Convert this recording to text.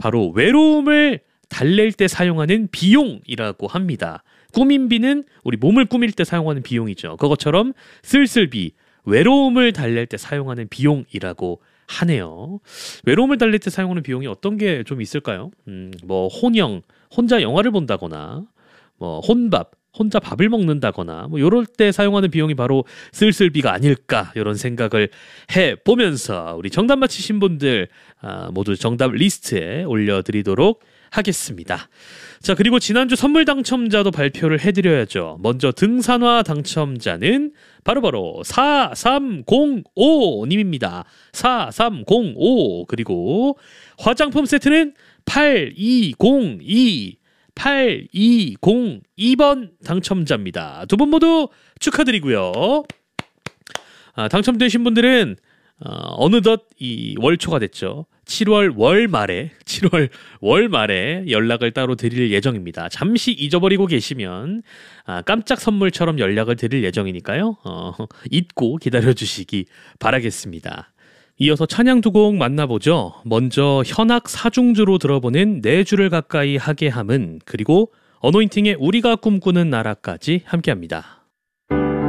바로 외로움을 달랠 때 사용하는 비용이라고 합니다. 꾸민비는 우리 몸을 꾸밀 때 사용하는 비용이죠. 그것처럼 쓸쓸비, 외로움을 달랠 때 사용하는 비용이라고 하네요. 외로움을 달랠 때 사용하는 비용이 어떤 게 좀 있을까요? 뭐 혼영, 혼자 영화를 본다거나, 뭐 혼밥, 혼자 밥을 먹는다거나, 뭐 이럴 때 사용하는 비용이 바로 쓸쓸비가 아닐까 이런 생각을 해보면서 우리 정답 맞히신 분들 모두 정답 리스트에 올려드리도록 하겠습니다. 자, 그리고 지난주 선물 당첨자도 발표를 해드려야죠. 먼저 등산화 당첨자는 바로 4305님입니다. 4305. 그리고 화장품 세트는 8202번 당첨자입니다. 두 분 모두 축하드리고요. 당첨되신 분들은 어느덧 이 월초가 됐죠. 7월 월 말에 연락을 따로 드릴 예정입니다. 잠시 잊어버리고 계시면 깜짝 선물처럼 연락을 드릴 예정이니까요. 잊고 기다려주시기 바라겠습니다. 이어서 찬양 두 곡 만나보죠. 먼저 현악 사중주로 들어보는 네 주를 가까이 하게 함은, 그리고 어노인팅의 우리가 꿈꾸는 나라까지 함께합니다.